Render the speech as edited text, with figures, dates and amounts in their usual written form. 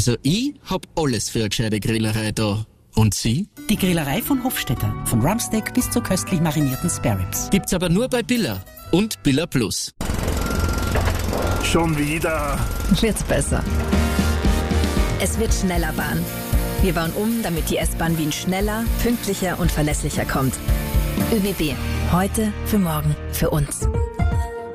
Also ich hab alles für eine gescheite Grillerei da. Und Sie? Die Grillerei von Hofstetter. Von Rumpsteak bis zu köstlich marinierten Spareribs. Gibt's aber nur bei Billa und Billa Plus. Schon wieder. Wird's besser. Es wird schneller Bahn. Wir bauen um, damit die S-Bahn Wien schneller, pünktlicher und verlässlicher kommt. ÖBB. Heute für morgen für uns.